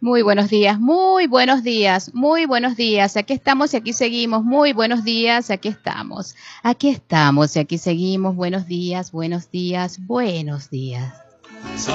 Muy buenos días, muy buenos días, muy buenos días. Aquí estamos y aquí seguimos. Muy buenos días, aquí estamos. Aquí estamos y aquí seguimos. Buenos días, buenos días, buenos días.